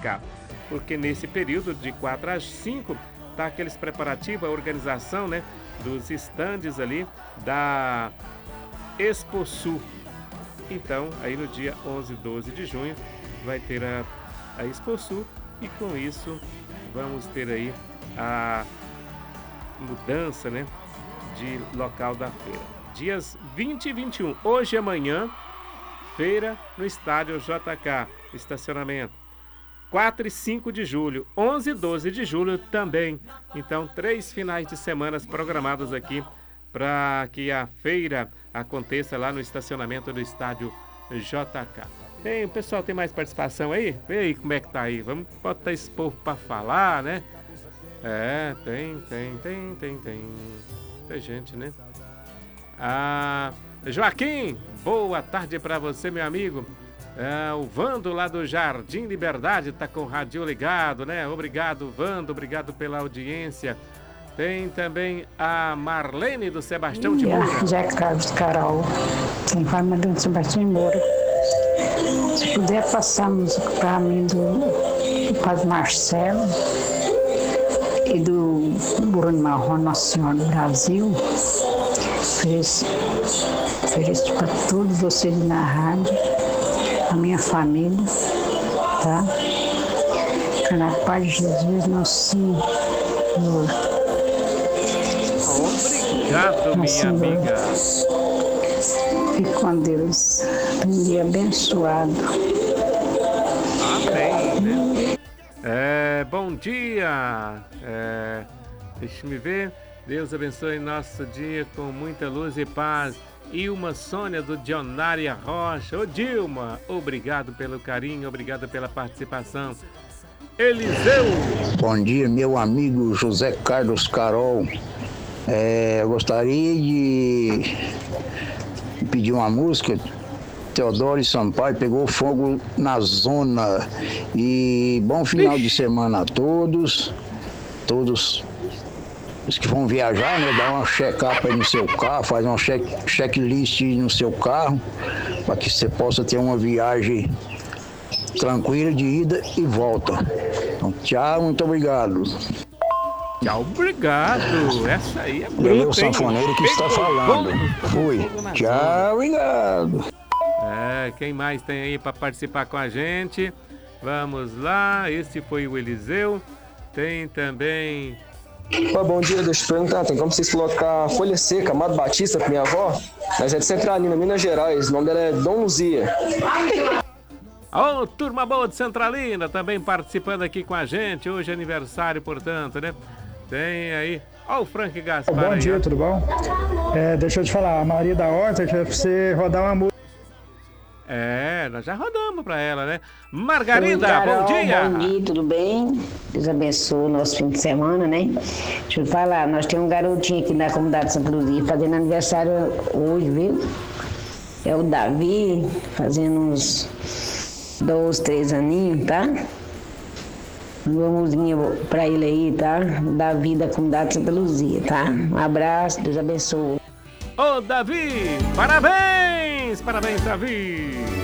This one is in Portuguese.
JK, porque nesse período de 4 às 5 tá aqueles preparativos, a organização, né, dos estandes ali da Exposul. Então, aí no dia 11 e 12 de junho vai ter a Exposul e com isso vamos ter aí a mudança, né, de local da feira. Dias 20 e 21, hoje e amanhã, feira no estádio JK, estacionamento. 4 e 5 de julho, 11 e 12 de julho também. Então, 3 finais de semana programados aqui para que a feira aconteça lá no estacionamento do estádio JK. O pessoal tem mais participação aí? Vê aí como é que tá aí. Vamos botar esse povo para falar, né? Tem gente, né? Joaquim, boa tarde para você, meu amigo. O Vando lá do Jardim Liberdade tá com o rádio ligado, né? Obrigado, Vando, obrigado pela audiência. Tem também a Marlene do Sebastião de Moura. José Carlos Carol, quem fala do Sebastião de Moura. Se puder passar música para mim do Padre Marcelo e do Bruno Marrom, Nossa Senhora do Brasil, ofereço para todos vocês na rádio, a minha família, tá? Na paz de Jesus, nosso Senhor. Obrigado, minha amiga. Fique com Deus. Um dia abençoado. Amém, né? Bom dia. Deixa me ver. Deus abençoe nosso dia com muita luz e paz. Ilma Sônia do Dionária Rocha. Ô Dilma, obrigado pelo carinho, obrigado pela participação. Eliseu. Bom dia, meu amigo José Carlos Carol. Eu gostaria de pedir uma música. Teodoro Sampaio, Pegou Fogo na Zona. E bom final de semana a todos. Todos os que vão viajar, né? Dá uma check-up aí no seu carro, faz uma checklist no seu carro, para que você possa ter uma viagem tranquila de ida e volta. Então, tchau, muito obrigado. Tchau, obrigado. Essa aí é bruta, Valeu, sanfoneiro que está falando. Fui. Tchau, obrigado. Quem mais tem aí para participar com a gente? Vamos lá, esse foi o Eliseu. Tem também... Bom dia, deixa eu te perguntar, tem como vocês colocar folha seca, Amado Batista, pra minha avó? Mas é de Centralina, Minas Gerais, o nome dela é Dom Luzia. Turma boa de Centralina, também participando aqui com a gente, hoje é aniversário, portanto, né? Tem aí, o Frank Gaspar. Bom dia, tudo bom? Deixa eu te falar, a Maria da Horta quer pra você rodar uma música. Nós já rodamos pra ela, né? Margarida, Carol, bom dia! Bom dia, tudo bem? Deus abençoe o nosso fim de semana, né? Deixa eu falar, nós temos um garotinho aqui na comunidade de Santa Luzia fazendo aniversário hoje, viu? É o Davi, fazendo uns 2, 3 aninhos, tá? Uma musiquinha pra ele aí, tá? Davi da comunidade de Santa Luzia, tá? Um abraço, Deus abençoe. Davi, parabéns! Parabéns, Davi!